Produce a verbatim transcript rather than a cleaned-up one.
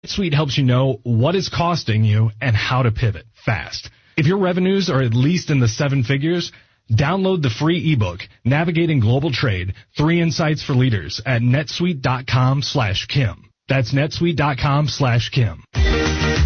NetSuite helps you know what is costing you and how to pivot fast. If your revenues are at least in the seven figures, download the free ebook, Navigating Global Trade, Three Insights for Leaders at netsuite.com slash Kim. That's netsuite.com slash Kim.